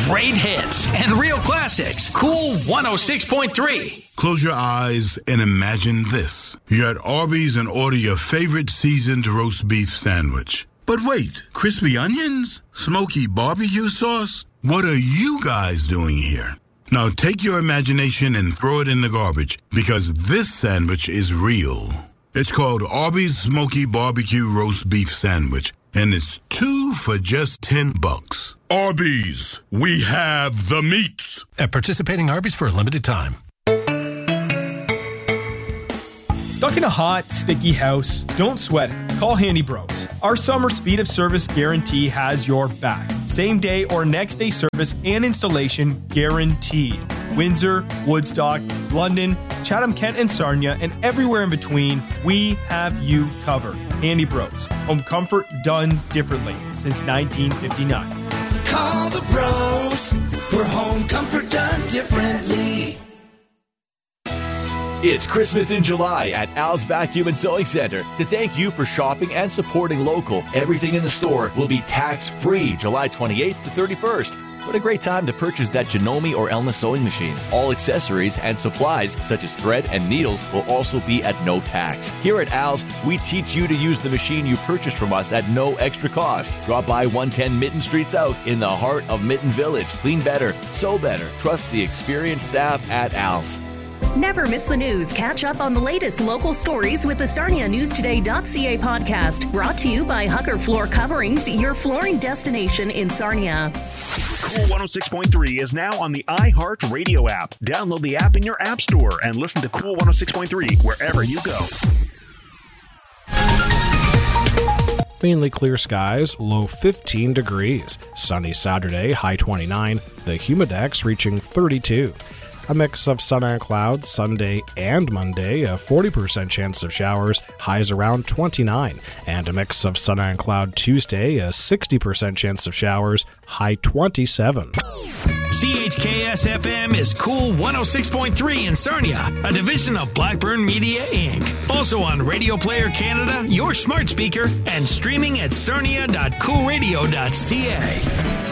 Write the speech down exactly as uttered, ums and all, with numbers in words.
Great hits and real classics. Cool one oh six point three. Close your eyes and imagine this. You're at Arby's and order your favorite seasoned roast beef sandwich. But wait, crispy onions? Smoky barbecue sauce? What are you guys doing here? Now take your imagination and throw it in the garbage, because this sandwich is real. It's called Arby's Smoky Barbecue Roast Beef Sandwich, and it's two for just ten bucks. Arby's, we have the meats. At participating Arby's for a limited time. Stuck in a hot, sticky house? Don't sweat it. Call Handy Bros. Our summer speed of service guarantee has your back. Same day or next day service and installation guaranteed. Windsor, Woodstock, London, Chatham-Kent and Sarnia, and everywhere in between, we have you covered. Handy Bros. Home comfort done differently since nineteen fifty-nine. Call the pros for home comfort done differently. It's Christmas in July at Al's Vacuum and Sewing Center. To thank you for shopping and supporting local, everything in the store will be tax-free July twenty-eighth to thirty-first. What a great time to purchase that Janome or Elna sewing machine. All accessories and supplies, such as thread and needles, will also be at no tax. Here at Al's, we teach you to use the machine you purchased from us at no extra cost. Drop by one ten Mitten Street South in the heart of Mitten Village. Clean better, sew better. Trust the experienced staff at Al's. Never miss the news. Catch up on the latest local stories with the Sarnia News Today dot C A podcast. Brought to you by Hucker Floor Coverings, your flooring destination in Sarnia. Cool one oh six point three is now on the iHeart Radio app. Download the app in your app store and listen to Cool one oh six point three wherever you go. Mainly clear skies, low fifteen degrees. Sunny Saturday, high twenty-nine. The humidex reaching thirty-two. A mix of sun and clouds Sunday and Monday, a forty percent chance of showers, highs around twenty-nine. And a mix of sun and cloud Tuesday, a sixty percent chance of showers, high twenty-seven. C H K S F M is Cool one oh six point three in Sarnia, a division of Blackburn Media, Incorporated. Also on Radio Player Canada, your smart speaker, and streaming at sarnia dot cool radio dot c a.